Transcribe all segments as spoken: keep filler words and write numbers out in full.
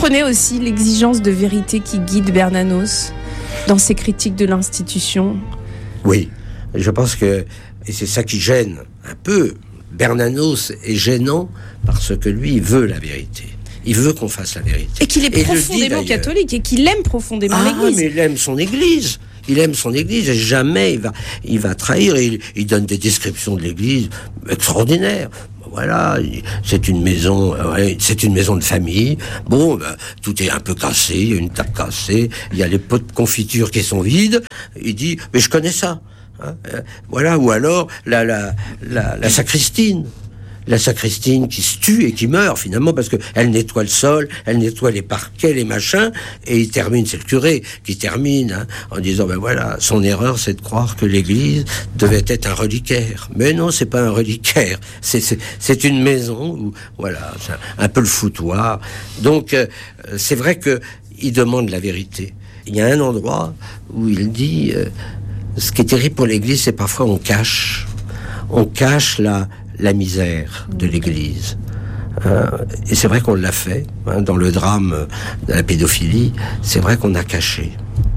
comprenez aussi l'exigence de vérité qui guide Bernanos dans ses critiques de l'institution? Oui, je pense que, et c'est ça qui gêne un peu, Bernanos est gênant parce que lui, il veut la vérité. Il veut qu'on fasse la vérité. Et qu'il est et profondément catholique et qu'il aime profondément ah, l'Église. mais il aime son Église. Il aime son Église et jamais il va, il va trahir. Il, il donne des descriptions de l'Église extraordinaires. Voilà, c'est une maison, ouais, c'est une maison de famille. Bon, ben, tout est un peu cassé, il y a une table cassée, il y a les pots de confiture qui sont vides. Il dit, mais je connais ça. Hein, euh, voilà, ou alors la, la, la, la sacristine. La sacristine qui se tue et qui meurt finalement parce que elle nettoie le sol, elle nettoie les parquets, les machins, et il termine, c'est le curé qui termine hein, en disant ben voilà, son erreur c'est de croire que l'église devait être un reliquaire. Mais non, c'est pas un reliquaire, c'est c'est, c'est une maison où voilà, c'est un, un peu le foutoir. Donc euh, c'est vrai que il demande la vérité. Il y a un endroit où il dit euh, ce qui est terrible pour l'église, c'est parfois on cache, on cache la la misère de l'Église. Euh, et c'est vrai qu'on l'a fait, hein, dans le drame de la pédophilie, c'est vrai qu'on a caché.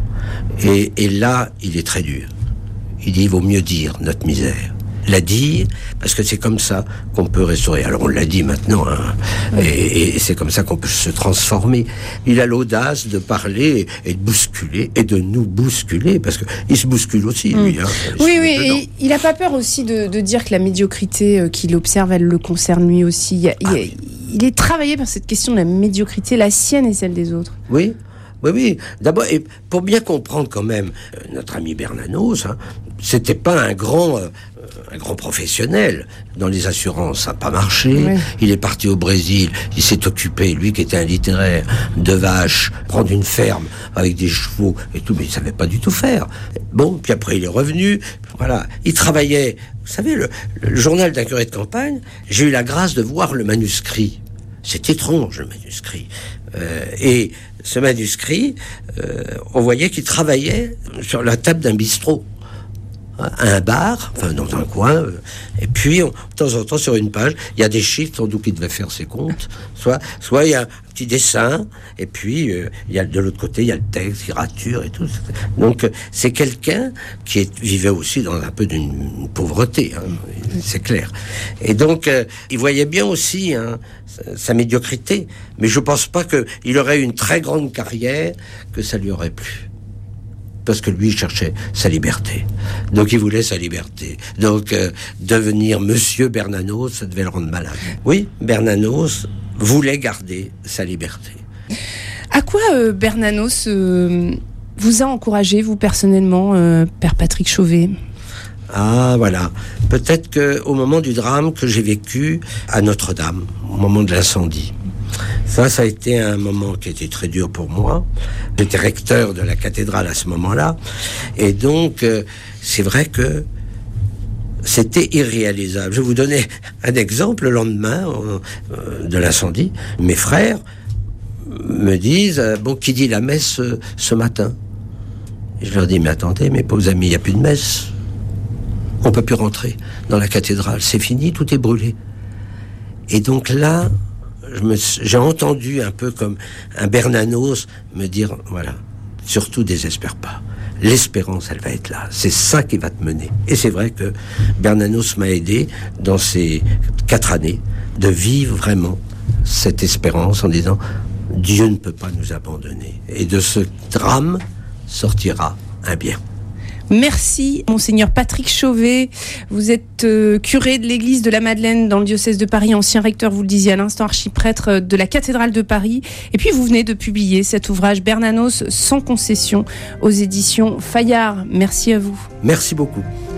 Et, et là, il est très dur. Il dit, il vaut mieux dire notre misère. La dire, parce que c'est comme ça qu'on peut restaurer. Alors on l'a dit maintenant, hein, et, et c'est comme ça qu'on peut se transformer. Il a l'audace de parler et de bousculer, et de nous bousculer, parce qu'il se bouscule aussi, lui. Mmh. Hein, oui, oui, et il n'a pas peur aussi de, de dire que la médiocrité qu'il observe, elle le concerne lui aussi. Il, a, ah, il, oui. il est travaillé par cette question de la médiocrité, la sienne et celle des autres. Oui. Oui, oui. D'abord, et pour bien comprendre quand même, euh, notre ami Bernanos, hein, c'était pas un grand, euh, un grand professionnel dans les assurances. Ça n'a pas marché. Oui. Il est parti au Brésil. Il s'est occupé, lui qui était un littéraire, de vaches, prendre une ferme avec des chevaux et tout, mais il savait pas du tout faire. Bon, puis après il est revenu. Voilà, il travaillait. Vous savez, le, le journal d'un curé de campagne. J'ai eu la grâce de voir le manuscrit. C'est étrange, le manuscrit. Euh, et ce manuscrit, euh, on voyait qu'il travaillait sur la table d'un bistrot, à un bar, enfin dans un coin, euh, et puis on, de temps en temps sur une page, il y a des chiffres, sans doute qu'il devait faire ses comptes, soit, soit il y a un petit dessin, et puis euh, il y a de l'autre côté, il y a le texte, il rature et tout. Donc euh, c'est quelqu'un qui est, vivait aussi dans un peu d'une pauvreté, hein, c'est clair. Et donc euh, il voyait bien aussi hein, sa, sa médiocrité, mais je pense pas qu'il aurait eu une très grande carrière, que ça lui aurait plu. Parce que lui, il cherchait sa liberté. Donc, il voulait sa liberté. Donc, euh, devenir Monsieur Bernanos, ça devait le rendre malade. Oui, Bernanos voulait garder sa liberté. À quoi euh, Bernanos euh, vous a encouragé, vous, personnellement, euh, Père Patrick Chauvet ? Ah, voilà. Peut-être qu'au moment du drame que j'ai vécu à Notre-Dame, au moment de l'incendie, ça, ça a été un moment qui était très dur pour moi. J'étais recteur de la cathédrale à ce moment-là. Et donc, euh, c'est vrai que c'était irréalisable. Je vais vous donner un exemple. Le lendemain euh, de l'incendie, mes frères me disent euh, « Bon, qui dit la messe euh, ce matin ?» Et je leur dis « Mais attendez, mes pauvres amis, il n'y a plus de messe. On ne peut plus rentrer dans la cathédrale. C'est fini, tout est brûlé. » Et donc là... Je me, j'ai entendu un peu comme un Bernanos me dire, voilà, surtout désespère pas. L'espérance, elle va être là. C'est ça qui va te mener. Et c'est vrai que Bernanos m'a aidé dans ces quatre années de vivre vraiment cette espérance en disant, Dieu ne peut pas nous abandonner. Et de ce drame sortira un bien. Merci, Monseigneur Patrick Chauvet. Vous êtes euh, curé de l'église de la Madeleine dans le diocèse de Paris, ancien recteur, vous le disiez à l'instant, archiprêtre de la cathédrale de Paris. Et puis vous venez de publier cet ouvrage Bernanos sans concession aux éditions Fayard. Merci à vous. Merci beaucoup.